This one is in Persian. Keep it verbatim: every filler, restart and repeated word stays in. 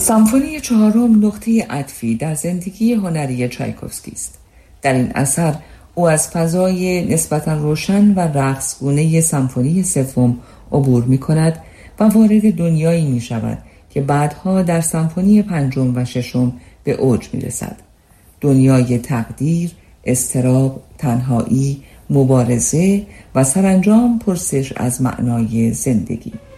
سمفونی چهارم نقطه عطفی در زندگی هنری چایکوفسکی است. در این اثر او از فضای نسبتاً روشن و رقصگونه سمفونی سوم عبور می کند و وارد دنیایی می شود که بعدها در سمفونی پنجم و ششم به اوج می رسد. دنیای تقدیر، اضطراب، تنهایی، مبارزه و سرانجام پرسش از معنای زندگی.